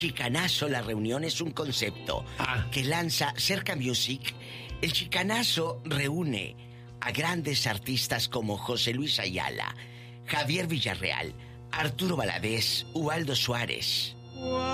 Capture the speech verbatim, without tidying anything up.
Chicanazo, la reunión, es un concepto ah. que lanza Cerca Music. El Chicanazo reúne a grandes artistas como José Luis Ayala, Javier Villarreal, Arturo Valadez, Ubaldo Suárez.